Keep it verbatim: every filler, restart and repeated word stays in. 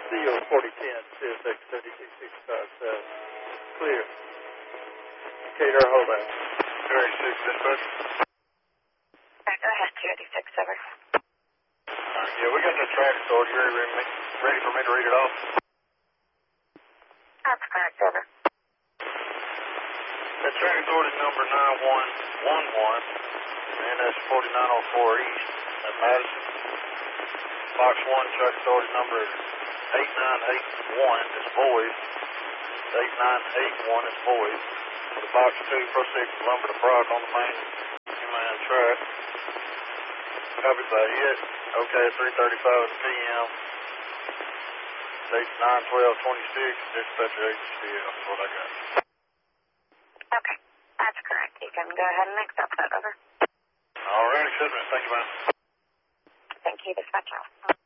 C O forty ten, C S X thirty-two six five seven. Clear. Cater, hold out. two eighty-six, dispatch. Alright, go ahead, two eighty-six, over. Alright, yeah, we got that traffic order. You ready, ready for me to read it off? That's correct, over. That traffic order number nine one one one, and that's forty-nine oh four East at Madison. Box one, traffic order number eight nine eight one is void. eight nine eight one is void. For the box two, proceed from Lumber to Brock on the main two-man track. Copy by it. Okay, three thirty-five P M Date nine twelve twenty-six. Dispatcher H C L. That's what I got. Okay, that's correct. You can go ahead and accept that, over. All right, acceptance. Thank you, man. Thank you, dispatcher.